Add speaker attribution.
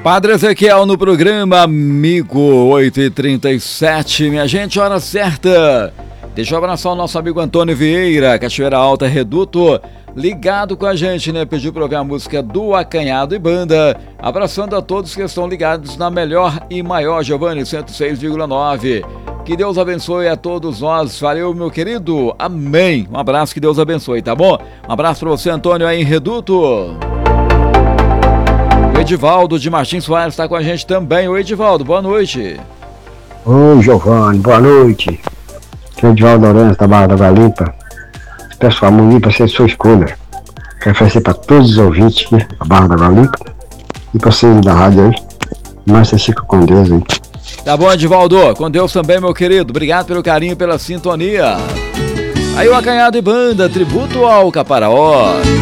Speaker 1: Padre Ezequiel no programa Amigo 8h37, minha gente, hora certa. Deixa eu abraçar o nosso amigo Antônio Vieira, Cachoeira Alta Reduto, ligado com a gente, né? Pediu pra ouvir a música do Acanhado e Banda, abraçando a todos que estão ligados na melhor e maior Giovanni 106,9. Que Deus abençoe a todos nós. Valeu, meu querido. Amém. Um abraço, que Deus abençoe, tá bom? Um abraço pra você, Antônio, aí em Reduto. O Edivaldo de Martins Soares está com a gente também. Oi, Edivaldo, boa noite.
Speaker 2: Oi, Giovanni, boa noite. Aqui é o Edivaldo Lourenço, da Barra da Galimpa. Peço a harmonia para ser sua escolha. Quero oferecer para todos os ouvintes aqui da Barra da Galimpa e para vocês da rádio aí. Mas você fica com Deus aí.
Speaker 1: Tá bom, Edivaldo, com Deus também, meu querido. Obrigado pelo carinho, pela sintonia. Aí o Acanhado e Banda, tributo ao Caparaó.